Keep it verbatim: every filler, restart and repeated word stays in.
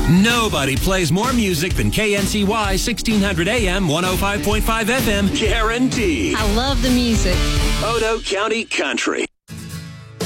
Nobody plays more music than K N C Y sixteen hundred A M, one oh five point five F M. Guaranteed. I love the music. Odo County Country.